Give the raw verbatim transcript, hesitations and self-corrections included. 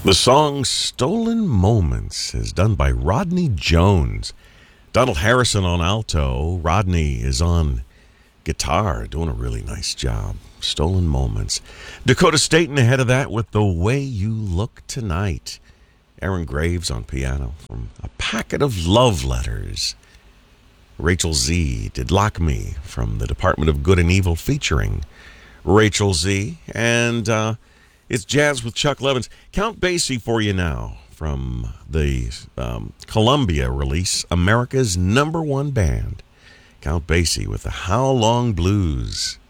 The song Stolen Moments is done by Rodney Jones. Donald Harrison on alto. Rodney is on guitar, doing a really nice job. Stolen Moments. Dakota Staten ahead of that with The Way You Look Tonight. Aaron Graves on piano from A Packet of Love Letters. Rachel Z did Lock Me from The Department of Good and Evil featuring Rachel Z. And uh, it's Jazz with Chuck Levins. Count Basie for you now from the um, Columbia release, America's Number One Band. Count Basie with the How Long Blues.